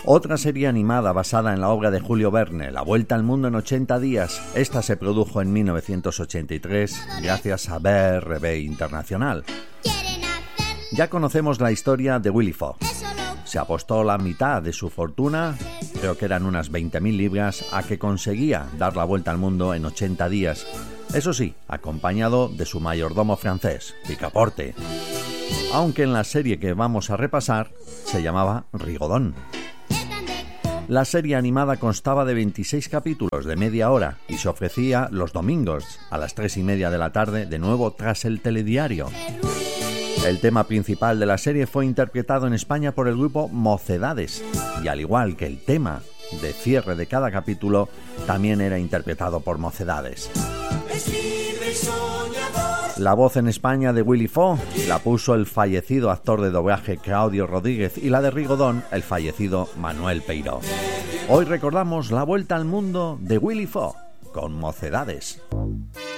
Otra serie animada basada en la obra de Julio Verne, La Vuelta al Mundo en 80 días. Esta se produjo en 1983 gracias a BRB Internacional. Ya conocemos la historia de Willy Fogg. Se apostó la mitad de su fortuna, creo que eran unas 20.000 libras, a que conseguía dar la vuelta al mundo en 80 días. Eso sí, acompañado de su mayordomo francés, Picaporte. Aunque en la serie que vamos a repasar se llamaba Rigodón. La serie animada constaba de 26 capítulos de media hora y se ofrecía los domingos a las 3:30 de la tarde, de nuevo tras el telediario. El tema principal de la serie fue interpretado en España por el grupo Mocedades, y al igual que el tema de cierre de cada capítulo, también era interpretado por Mocedades. La voz en España de Willy Fogg la puso el fallecido actor de doblaje Claudio Rodríguez y la de Rigodón el fallecido Manuel Peiró. Hoy recordamos la vuelta al mundo de Willy Fogg con Mocedades.